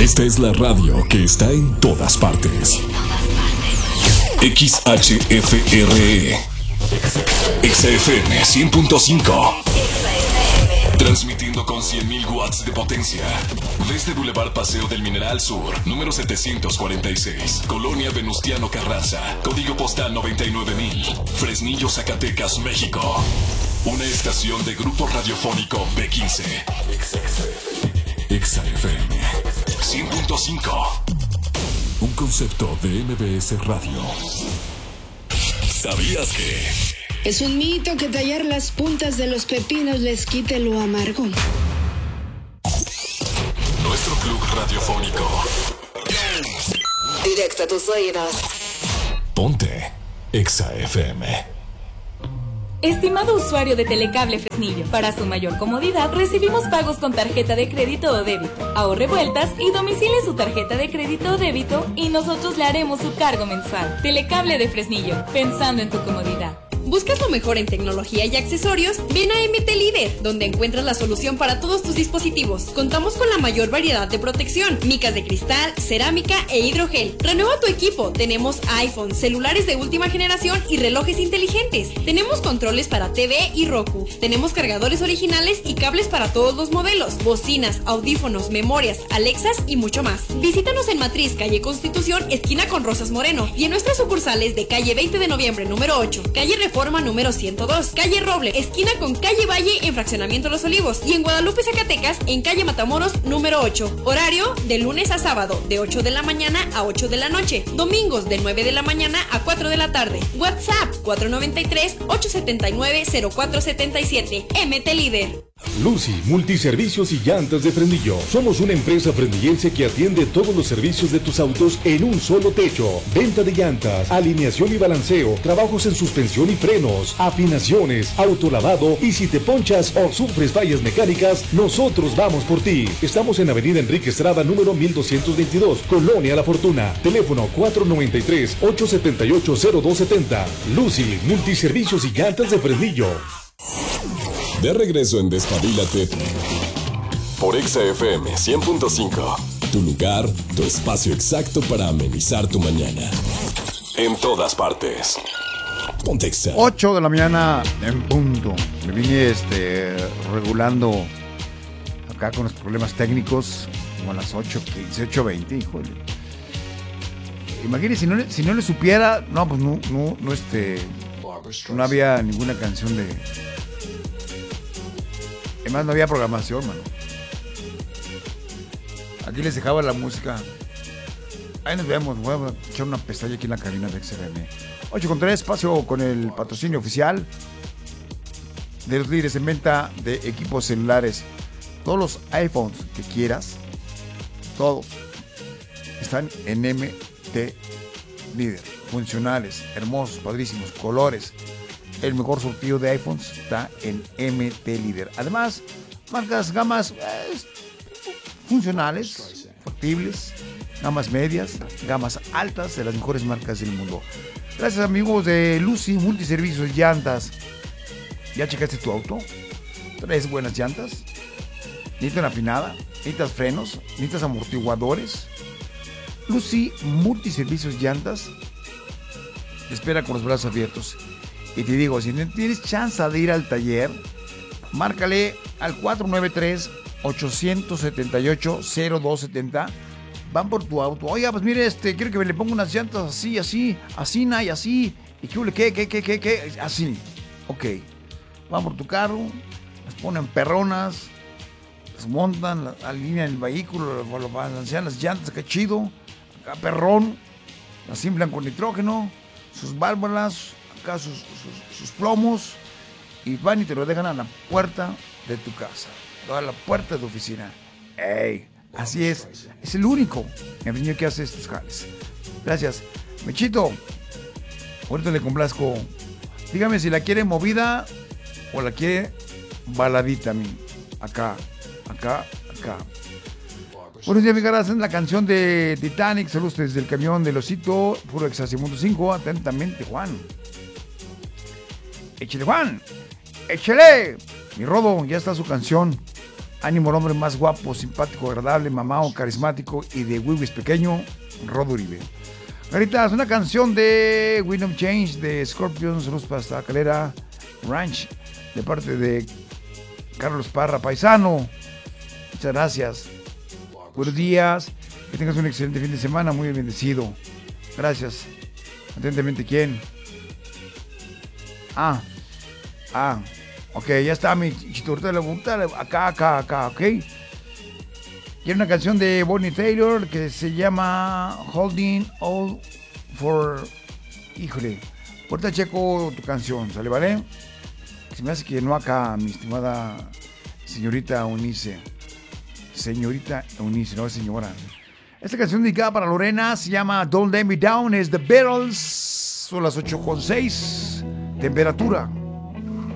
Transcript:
Esta es la radio que está en todas partes. XHFRE XFM 100.5. Transmitiendo con 100.000 watts de potencia. Desde Boulevard Paseo del Mineral Sur, número 746, Colonia Venustiano Carranza, código postal 99,000, Fresnillo, Zacatecas, México. Una estación de Grupo Radiofónico B15. XFM 100.5. Un concepto de MBS Radio. ¿Sabías que? Es un mito que tallar las puntas de los pepinos les quite lo amargo. Nuestro club radiofónico. Directo a tus oídos. Ponte Exa FM. Estimado usuario de Telecable Fresnillo, para su mayor comodidad recibimos pagos con tarjeta de crédito o débito. Ahorre vueltas y domicile su tarjeta de crédito o débito y nosotros le haremos su cargo mensual. Telecable de Fresnillo, pensando en tu comodidad. ¿Buscas lo mejor en tecnología y accesorios? Ven a MT Líder, donde encuentras la solución para todos tus dispositivos. Contamos con la mayor variedad de protección, micas de cristal, cerámica e hidrogel. Renueva tu equipo. Tenemos iPhone, celulares de última generación y relojes inteligentes. Tenemos controles para TV y Roku. Tenemos cargadores originales y cables para todos los modelos, bocinas, audífonos, memorias, Alexas y mucho más. Visítanos en Matriz, calle Constitución, esquina con Rosas Moreno, y en nuestras sucursales de calle 20 de noviembre número 8, calle Reforma número 102, calle Roble, esquina con calle Valle en Fraccionamiento Los Olivos, y en Guadalupe, Zacatecas, en calle Matamoros número 8. Horario de lunes a sábado, de 8 de la mañana a 8 de la noche. Domingos de 9 de la mañana a 4 de la tarde. WhatsApp 493-879-0477. MT Líder. Lucy, multiservicios y llantas de Fresnillo. Somos una empresa fresnillense que atiende todos los servicios de tus autos en un solo techo. Venta de llantas, alineación y balanceo, trabajos en suspensión y frenos, afinaciones, autolavado, y si te ponchas o sufres fallas mecánicas, nosotros vamos por ti. Estamos en Avenida Enrique Estrada, número 1222, Colonia La Fortuna. Teléfono 493-878-0270. Lucy, multiservicios y llantas de Fresnillo. De regreso en Despabilate por Exa FM 100.5. Tu lugar, tu espacio exacto para amenizar tu mañana. En todas partes. Ponte Exa. 8 de la mañana en punto. Me vine regulando acá con los problemas técnicos como a las 8:15, 8:20, híjole. Imagínese, si no le supiera, no, pues no había ninguna canción de... Además no había programación, mano. Aquí les dejaba la música. Ahí nos vemos. Voy a echar una pestaña aquí en la cabina de XFM. 8:3, espacio con el patrocinio oficial de los líderes en venta de equipos celulares. Todos los iPhones que quieras, todos, están en MT Líder. Funcionales, hermosos, padrísimos, colores. El mejor surtido de iPhones está en MT Líder. Además, gamas funcionales, factibles, gamas medias, gamas altas de las mejores marcas del mundo. Gracias, amigos de Lucy Multiservicios Llantas. ¿Ya checaste tu auto? ¿Traes buenas llantas? ¿Necesitas una afinada? ¿Necesitas frenos? ¿Necesitas amortiguadores? Lucy Multiservicios Llantas te espera con los brazos abiertos. Y te digo, si no tienes chance de ir al taller, márcale al 493-878-0270. Van por tu auto. Oiga, pues mire, quiero que me le ponga unas llantas así, y así. ¿Y qué? Así. Ok. Van por tu carro, las ponen perronas, las montan, alinean el vehículo, lo balancean las llantas, qué chido. Acá perrón, las inflan con nitrógeno, sus válvulas, acá sus plomos, y van y te lo dejan a la puerta de tu casa, a la puerta de tu oficina. ¡Ey! Así es el único niño que hace estos jales. Gracias. Mechito, ahorita le complazco. Dígame si la quiere movida o la quiere baladita a mí. Acá. Buenos días, mi cara. Hacen la canción de Titanic. Saludos desde el camión del Osito. Puro Exacimundo 5. Atentamente, Juan. Échale, Juan. Échale. Mi Rodo, ya está su canción. Ánimo al hombre más guapo, simpático, agradable, mamado, carismático y de Wiwis pequeño, Rod Uribe. Garitas, una canción de Wind of Change de Scorpions, Luz Pasta Calera Ranch, de parte de Carlos Parra, paisano. Muchas gracias. Buenos días. Que tengas un excelente fin de semana, muy bendecido. Gracias. Atentamente, ¿quién? Ok, ya está mi chitorita de la puta. Acá, ok. Quiero una canción de Bonnie Taylor que se llama Holding All for... Híjole, ahorita checo tu canción, ¿sale, vale? Se me hace que no acá, mi estimada señorita Eunice. Señorita Eunice, no es señora. Esta canción dedicada para Lorena se llama Don't Let Me Down, es The Beatles. Son las 8:06. Temperatura